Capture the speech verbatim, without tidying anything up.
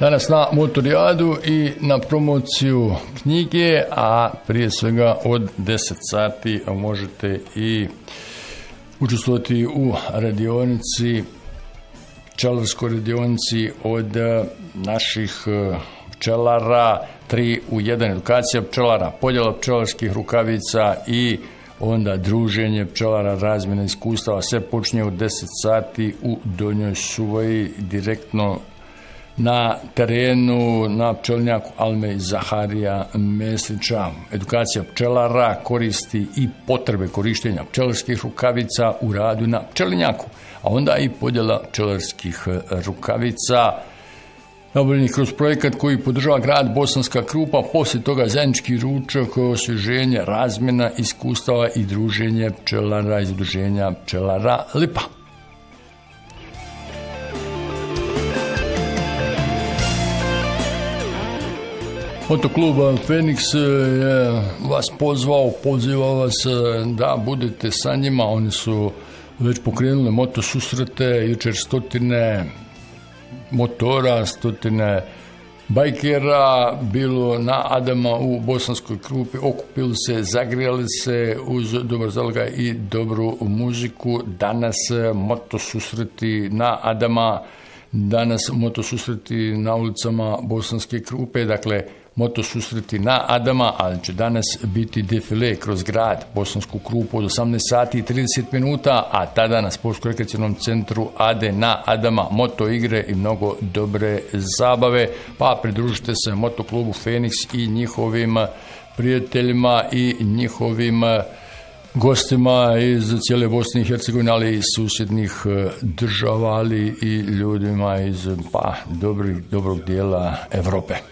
danas na Motorijadu i na promociju knjige, a prije svega od deset sati možete i učestvovati u radionici, pčelarskoj radionici od naših pčelara, tri u jedan, edukacija pčelara, podjela pčelarskih rukavica i onda druženje pčelara, razmjena iskustava. Sve počinje od deset sati u Donjoj Suvaji, direktno na terenu, na pčelinjaku Alme Zaharija Meslića. Edukacija pčelara koristi i potrebe korištenja pčelarskih rukavica u radu na pčelinjaku, a onda i podjela pčelarskih rukavica nabavljeni kroz projekat koji podržava grad Bosanska Krupa, poslije toga zajednički ručak, osvježenje, razmjena iskustava i druženje pčelara iz udruženja pčelara Lipa. Motoklub Feniks je vas pozvao, poziva vas da budete sa njima. Oni su već pokrenuli moto susrete, jučer stotine motora, stotine bajkera bilo na Adama u Bosanskoj Krupi, okupili se, zagrijali se uz dobar zalogaj i dobru muziku. Danas moto susreti na Adama, danas moto susreti na ulicama Bosanske Krupe, dakle moto susreti na Adama, ali će danas biti defile kroz grad Bosansku Krupu od osamnaest sati i trideset minuta, a tada na sportsko-rekreacionom centru Ade na Adama moto igre i mnogo dobre zabave, pa pridružite se motoklubu Feniks i njihovim prijateljima i njihovim gostima iz cijele Bosne i Hercegovine, ali i iz susjednih država, ali i ljudima iz pa, dobrih, dobrog dijela Evrope.